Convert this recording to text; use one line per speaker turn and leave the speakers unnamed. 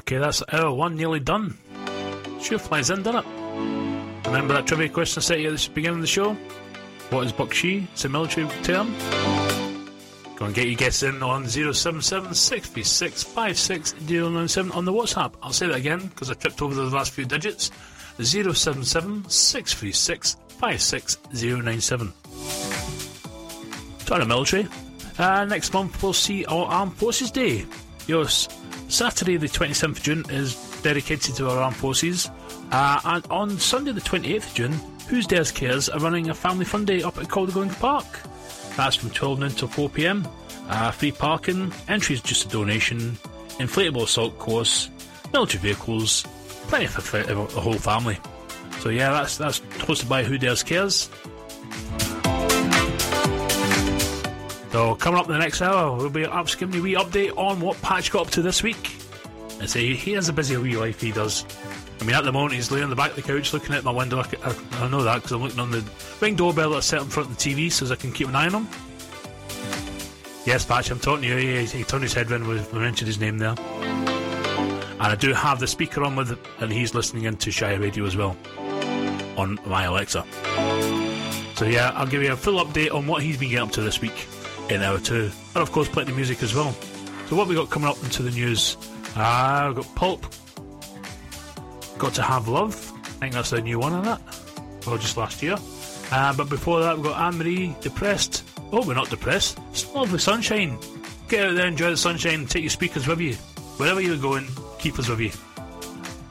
Okay, that's hour one nearly done. Sure flies in, doesn't it? Remember that trivia question I set you at the beginning of the show? What is Bakshi? It's a military term. Go and get your guests in on 077 636 56097 on the WhatsApp. I'll say that again because I tripped over the last few digits. 077 636 56097. Talking of military, next month we'll see our Armed Forces Day. Yes, Saturday the 27th of June is dedicated to our Armed Forces, and on Sunday the 28th of June, Whose Dares Cares are running a family fun day up at Caldergoing Park. That's from 12 noon till 4 p.m. Free parking, entry is just a donation, inflatable assault course, military vehicles, plenty for the whole family. So yeah, that's hosted by Who Dares Cares. So coming up in the next hour, we'll be giving you a wee update on what Patch got up to this week. I say he has a busy wee life, he does. I mean, at the moment he's laying on the back of the couch looking at my window. I know that because I'm looking on the ring doorbell that's set in front of the TV so as I can keep an eye on him. Yes, Patch, I'm talking to you. He turned his head when we mentioned his name there. And I do have the speaker on with it, and he's listening into Shire Radio as well on my Alexa. So yeah, I'll give you a full update on what he's been getting up to this week in hour two. And of course plenty of music as well. So what we got coming up into the news? We've got Pulp, Got to Have Love. I think that's a new one on that. Well, just last year. But before that we've got Anne-Marie, Depressed. Oh, we're not depressed. It's lovely sunshine. Get out there, enjoy the sunshine, take your speakers with you. Wherever you're going, keep us with you.